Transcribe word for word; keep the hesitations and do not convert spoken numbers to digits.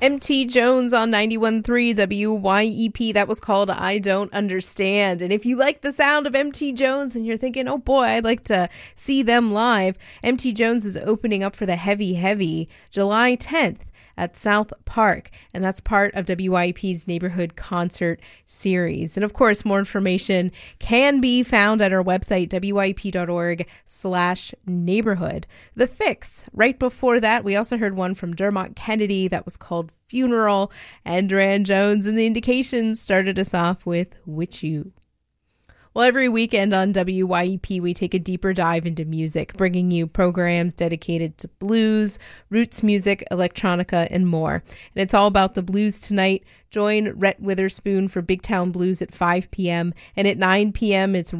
M T Jones on ninety-one point three W Y E P. That was called I Don't Understand. And if you like the sound of M T Jones and you're thinking, oh boy, I'd like to see them live, M T Jones is opening up for the Heavy Heavy July tenth at South Park, and that's part of W Y E P's Neighborhood Concert Series. And of course, more information can be found at our website, W Y E P dot org slash neighborhood. The Fix, right before that, we also heard one from Dermot Kennedy that was called Funeral, and Duran Jones and the Indications started us off with Witch You. Well, every weekend on W Y E P, we take a deeper dive into music, bringing you programs dedicated to blues, roots music, electronica, and more. And it's all about the blues tonight. Join Rhett Witherspoon for Big Town Blues at five p.m. And at nine p.m., it's